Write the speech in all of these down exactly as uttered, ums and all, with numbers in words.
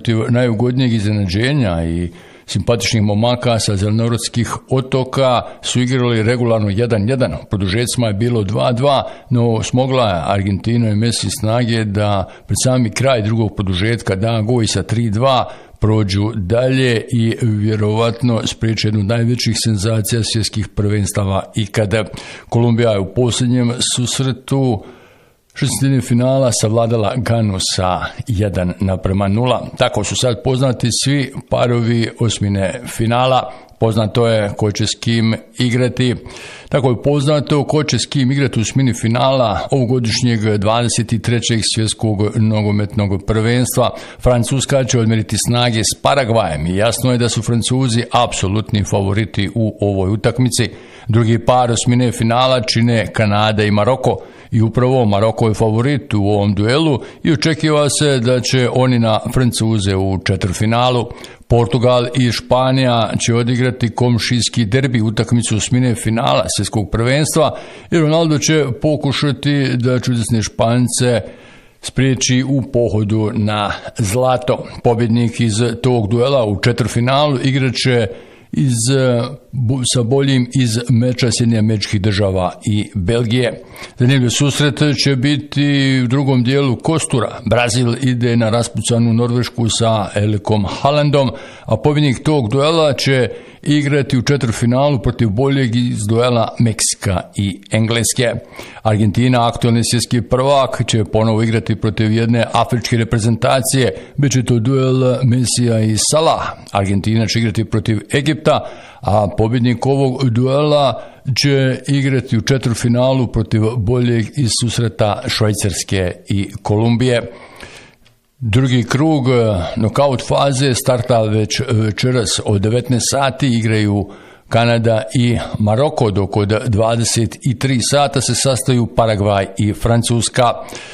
protiv najugodnijeg iznenađenja i simpatičnih momaka sa zelenorodskih otoka su igrali regularno jedan jedan. U produžecima je bilo dva dva, no smogla je Argentina i Messi snage da pred sami kraj drugog produžetka da gol i sa tri dva prođu dalje i vjerovatno spriječe jednu od najvećih senzacija svjetskih prvenstava ikada. Kolumbija je u posljednjem susretu šestine finala savladala Ganu sa jedan naprema nula. Tako su sad poznati svi parovi osmine finala. Poznato je ko će s kim igrati. Tako je poznato ko će s kim igrati u osmini finala ovogodišnjeg dvadeset trećeg svjetskog nogometnog prvenstva. Francuska će odmjeriti snage s Paragvajem i jasno je da su Francuzi apsolutni favoriti u ovoj utakmici. Drugi par osmine finala čine Kanada i Maroko. I upravo Maroko je favorit u ovom duelu i očekiva se da će oni na Francuze u četvrtfinalu. Portugal i Španija će odigrati komšijski derbi, utakmicu osmine finala svjetskog prvenstva i Ronaldo će pokušati da čudesne Špance spriječi u pohodu na zlato. Pobjednik iz tog duela u četvrtfinalu igraće iz, sa boljim iz meča Sjedinjenih Američkih Država i Belgije. Zanimljiv susret će biti u drugom dijelu kostura. Brazil ide na raspucanu Norvešku sa Erlikom Haalandom, a pobjednik tog duela će igrati u četvrtfinalu protiv boljeg iz duela Meksika i Engleske. Argentina, aktualni svjetski prvak, će ponovo igrati protiv jedne afričke reprezentacije. Biće to duel Mesija i Salah. Argentina će igrati protiv Egipta, a pobjednik ovog duela će igrati u četvrtfinalu protiv boljeg iz susreta Švajcarske i Kolumbije. Drugi krug nokaut faze starta već večeras od devetnaest sati, igraju Kanada i Maroko, dok od dvadeset tri sata se sastaju Paragvaj i Francuska.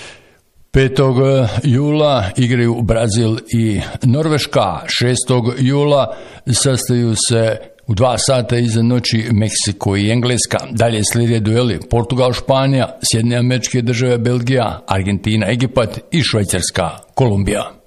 petog jula igraju Brazil i Norveška, šestog jula sastaju se u dva sata iza noći Meksiko i Engleska. Dalje slijede dueli Portugal, Španija, Sjedinjene Američke Države, Belgija, Argentina, Egipat i Švajcarska, Kolumbija.